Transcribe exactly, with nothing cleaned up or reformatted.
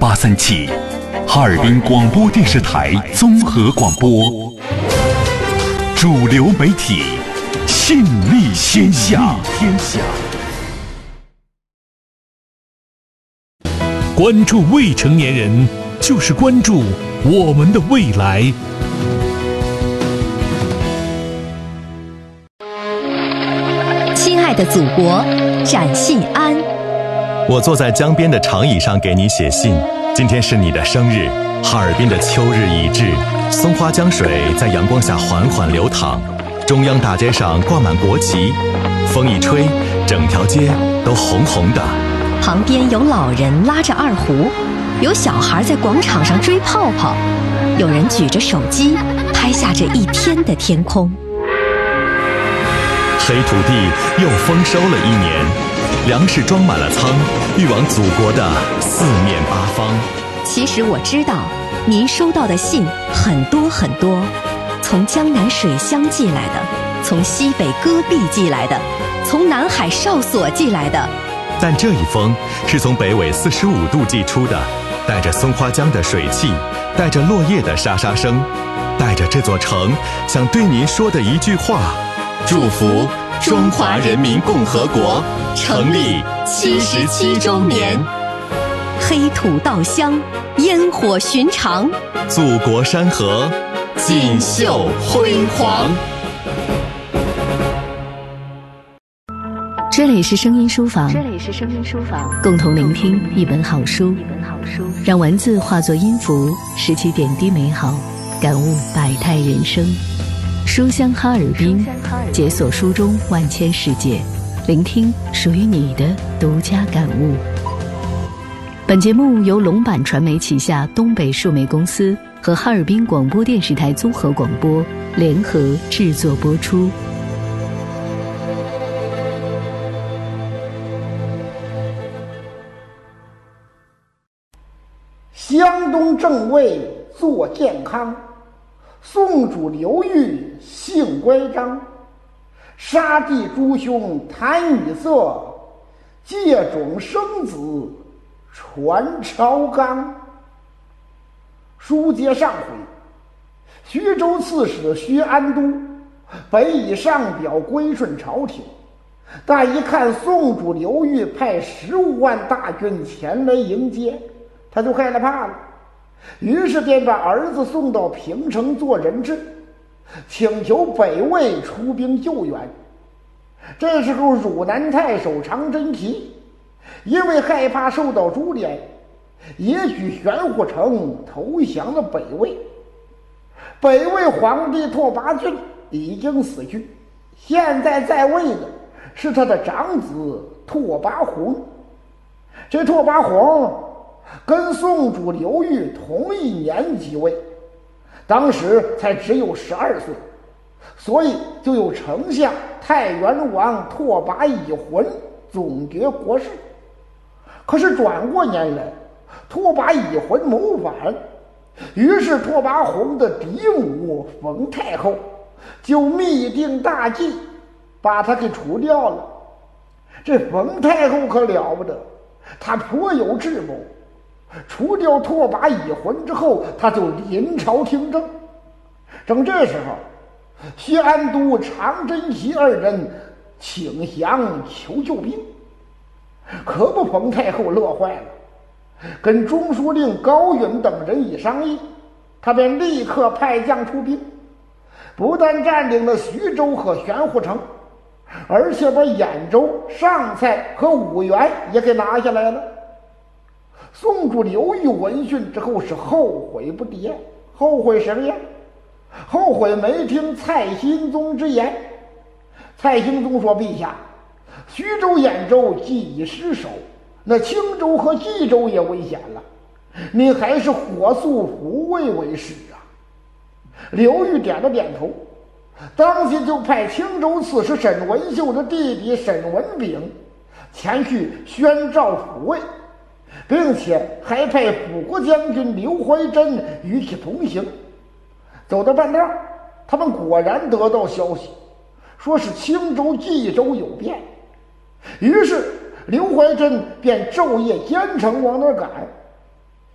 八三七，哈尔滨广播电视台综合广播，主流媒体，信力天下。天下。 关注未成年人，就是关注我们的未来。 亲爱的祖国，展信安。 我坐在江边的长椅上给你写信，今天是你的生日。哈尔滨的秋日已至，松花江水在阳光下缓缓流淌，中央大街上挂满国旗，风一吹，整条街都红红的。 旁边有老人拉着二胡，有小孩在广场上追泡泡，有人举着手机拍下这一天的天空。 黑土地又丰收了一年，粮食装满了仓，运往祖国的四面八方。 其实我知道，您收到的信很多很多，从江南水乡寄来的，从西北戈壁寄来的，从南海哨所寄来的。 但这一封是从北纬四十五度寄出的，带着松花江的水汽，带着落叶的沙沙声，带着这座城想对您说的一句话：祝福中华人民共和国成立七十七周年。 黑土稻香，烟火寻常， 祖国山河锦绣辉煌。 这里是声音书房， 这里是声音书房， 共同聆听一本好书， 一本好书， 让文字化作音符，拾起点滴美好，感悟百态人生。书香哈尔滨，解锁书中万千世界，聆听属于你的独家感悟。本节目由龙板传媒旗下东北数媒公司和哈尔滨广播电视台综合广播联合制作播出。 湘东正位坐健康，宋主刘裕性乖张，杀弟诸兄谈女色，借种生子传朝纲。书接上回，徐州刺史徐安都本已上表归顺朝廷，但一看宋主刘裕派十五万大军前来迎接，他就害了怕了，于是便把儿子送到平城做人质，请求北魏出兵救援。这时候汝南太守常真齐因为害怕受到株连，也许玄虎城投降了北魏。北魏皇帝拓跋浚已经死去，现在在位的是他的长子拓跋宏。这拓跋宏跟宋主刘裕同一年即位，当时才只有十二岁，所以就有丞相太原王拓跋乙浑总结国事。可是转过年来，拓跋乙浑谋反，于是拓跋宏的嫡母冯太后就密定大计，把他给除掉了。这冯太后可了不得，她颇有智谋。除掉拓跋乙浑之后，他就临朝听政。正这时候，徐安都、常真齐二人请降求救兵，可不冯太后乐坏了，跟中书令高允等人一商议，他便立刻派将出兵，不但占领了徐州和玄户城，而且把兖州、上蔡和五原也给拿下来了。宋主刘裕闻讯之后是后悔不迭，后悔什么呀？后悔没听蔡兴宗之言。蔡兴宗说：“陛下，徐州、兖州既已失守，那青州和冀州也危险了，你还是火速抚慰为是啊。”刘裕点了点头，当即就派青州刺史沈文秀的弟弟沈文炳前去宣召抚慰，并且还派辅国将军刘怀真与其同行。走到半道，他们果然得到消息，说是青州、冀州有变。于是刘怀真便昼夜兼程往那儿赶，